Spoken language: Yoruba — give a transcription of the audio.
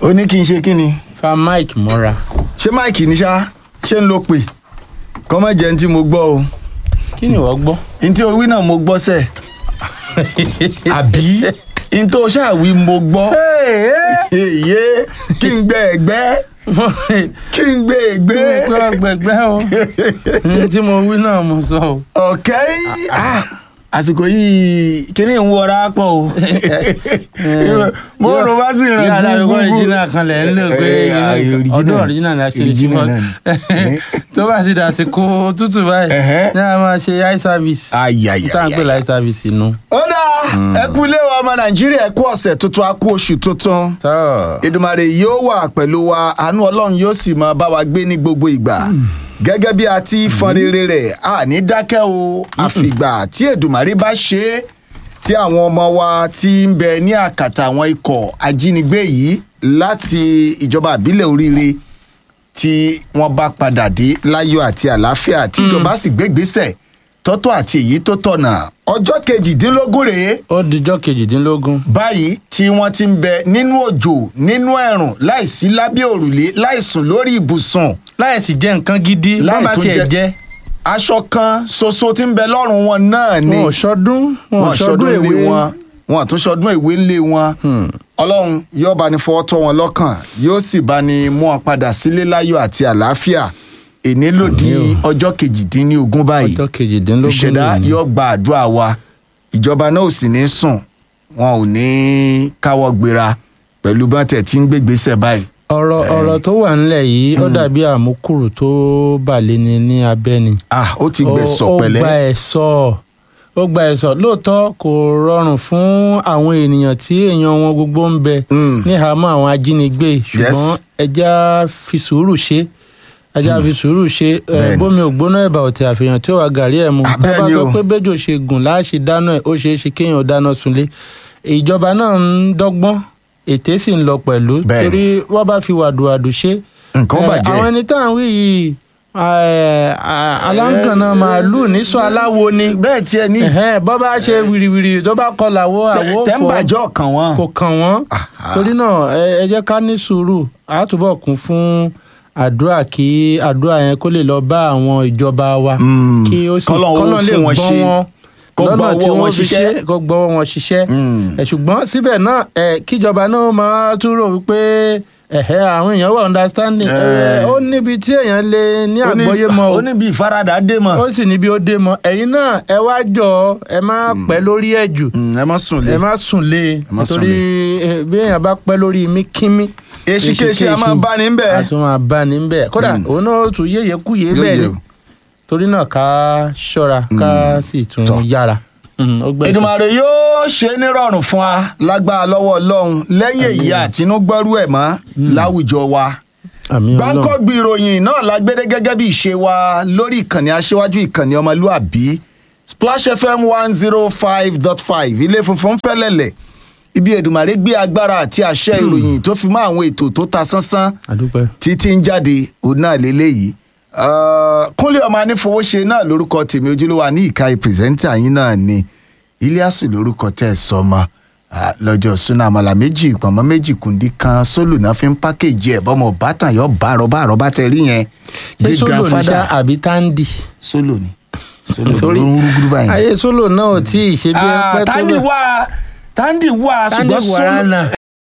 ó ní kí n ṣe kí ni. fa mike mọ́ra. ṣé mike ní ṣá ṣé ń lo pè kọ́mọ jẹ́ ní tí mo gbọ́ o. kí ni wọ́n gbọ́. ní tí owí náà mo gbọ́ sẹ̀. àbí ní tó ṣàwí mo gbọ́. yé kí n gbẹ ẹgbẹ́ kí n gbé ègbé. kí n gbé ẹgbẹ́ o tí mo wí náà mo sọ o. ọ̀kẹ́ àsìkò yìí kíní ń wọra pọ̀ o. mo rò bá sì ràn yàrá ìwọ original kan lẹ̀ ń lò pé ọdún original la ṣe ṣùgbọ́n tó bá ti dàsìkò tútù báyìí ní a máa ṣe eye service. tá à ń pè eye service inú. ó dáa ẹ kú ilé wa ọmọ nàìjíríà ẹ kú ọ̀sẹ̀ tuntun a kú oṣù tuntun. Èdùmàrè yóò wà pẹ̀lú wa àánú ọlọ́run yóò sì máa bá wa gbé ní gbogbo ìgbà gẹ́gẹ́ bí a ti fọn rere rẹ̀ a ní dákẹ́ o àfìgbà tí Èdùmàrè bá ṣe é tí àwọn ọmọ wa ti ń bẹ ní àkàtà àwọn ikọ̀ ajínigbé yìí láti ìjọba ìbílẹ̀ Oríire tí wọ́n bá padà dé láyọ̀ àti àlàáfíà tí ìjọba sì gbégbésẹ̀ tọ́tọ́ àti èyí tó tọ̀nà ọjọ́ 18 rèé. ó dijọ́ 18. báyìí tí wọ́n ti ń bẹ nínú òjò nínú ẹ̀rùn láìsí lábẹ́ òrùlé láìsùn lórí ibùsùn. láìsí jẹ nǹkan gidi bá bá tiẹ̀ jẹ́. aṣọ kan ṣoṣo tí ń bẹ lọ́rùn wọn náà ni. wọn ò ṣọdún èwe wọn àtún ṣọdún èwe ńlé wọn. ọlọ́run yóò bá ní fọwọ́ tọ́ wọn lọ́kàn yóò sì bá ní mú wọn padà sílé láyọ̀ àti àlàáfíà. èní ló di ọjọ́ 18 báyìí. ọjọ́ 18 ìṣẹ̀dá yóò gba àdúrà wa ìjọba náà ò sì ní sùn wọn ò ní káwọ́ gbéra pẹ̀lú bá tẹ̀ tí ń gbégbésẹ̀ báyìí. ọ̀rọ̀ tó wà nílẹ̀ yìí ó dàbí àmúkúrò tó bà lé ní abẹ́ ni. ó ti gbẹ̀sọ̀ pẹ̀lẹ́. ó gba ẹ̀sọ̀ lóòótọ́ kò rọrùn fún àwọn ènìyàn tí èèyàn wọn gbogbo ń bẹ níhàámọ́ àwọn ajínigbé ṣùgbọ́n ẹja fi sùúrù ṣe bómi ògbóná ẹ̀bà ọ̀tẹ̀ àfihàn tí ó wà gàrí ẹ̀ mu tá a bá sọ pé bẹ́jọ́ ṣe gùn láàṣì dáná ẹ̀ ó ṣeé ṣe kéèyàn dáná sunlé ìjọba náà ń dọ́gbọ́n ètè sì ń lọ pẹ̀lú torí wọ́n bá fi wàdùwàdù ṣe nǹkan bàjẹ́ àwọn ẹni tá à ń wí yìí aláǹkànnà màálù níṣọ aláwo ni bẹ́ẹ̀ tiẹ̀ ní bọ́ bá ṣe wìrìwìrì tó bá kọlà àwo fọ́ tẹ́ńbàjọ́ kàn wọ́n kò kàn wọ́n torí náà ẹ jẹ́ ká ní sùúrù àtúbọ̀ kún fún àdúrà kí àdúrà yẹn kó lè lọ bá àwọn ìjọba wa kí ó sì kọ́nà lè gbọ́ wọn lọ́nà tí wọ́n ṣiṣẹ́ kó gbọ́wọ́ wọn ṣiṣẹ́ ṣùgbọ́n síbẹ̀ náà kíjọba náà máa tún rò wípé àwọn èèyàn wà understanding ó níbi tí èèyàn lè ní àgbọ́yé mọ́ ó níbi ìfaradà dé mọ́ ó sì níbi ó dé mọ́ ẹ̀yin náà ẹ wá jọ ẹ má pẹ́ lórí ẹ̀ jù ẹ má sùn lé nítorí bí èèyàn bá pẹ́ lórí mi kíní èsìkéṣe a máa bá ní bẹ́ẹ̀. a tún máa bá ní bẹ́ẹ̀ kódà òun náà tún yéye kúyè bẹ́ẹ̀ ni torí náà ká ṣọ́ra ká sì tún yára. Èdùmàrè yóò ṣe nírọ̀rùn fún wa lágbára lọ́wọ́ Ọlọ́run lẹ́yìn èyí àtinúgbọ́rú ẹ̀ mọ́ láwùjọ wa. gbáǹkọ́gbì ìròyìn náà lágbédé gẹ́gẹ́ bí ìṣe wa lórí ìkànnì aṣíwájú ìkànnì ọmọlúàbí Splash FM 105.5 ilé funfun fẹ́lẹ́lẹ̀ ibi Èdùmàrè gbé agbára àti àṣẹ ìròyìn tó fi mọ́ àwọn ètò tó ta sánsán títí ń jáde òun náà lélẹ́yìí. Kúnlé ọmọ anífowóṣe náà lórúkọ tèmi ojúlówó ní ìka pírẹsẹ́ńtà yín náà ni Iliasu lórúkọ tẹ́ ẹ sọmọ lọ́jọ́ súná àmàlà méjì pọ̀nmọ́ méjì kùndí kan sólù náà fi ń pákéjì ẹ̀ bọ́mọ bátàn yọ bá àrọ́bá tẹ rí yẹn. ṣé sólò ní sá àbí táǹdì. sólò ni sólò ló ń rúgúrú báyìí. ayé sólò náà ò tí ì ṣe bí ẹ pẹ́ tó bẹ́ẹ̀. táǹdì wà ṣùgbọ́n sólò.